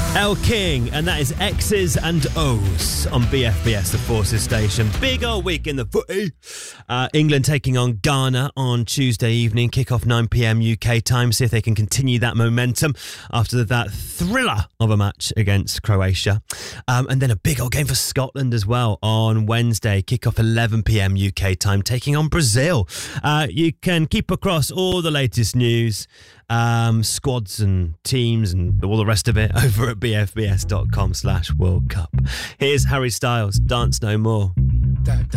El King, and that is X's and O's on BFBS, the Forces station. Big old week in the footy. England taking on Ghana on Tuesday evening, kick-off 9pm UK time, see if they can continue that momentum after that thriller of a match against Croatia. And then a big old game for Scotland as well on Wednesday, kick-off 11pm UK time, taking on Brazil. You can keep across all the latest news, squads and teams and all the rest of it over at bfbs.com/World Cup. Here's Harry Styles, Dance No More.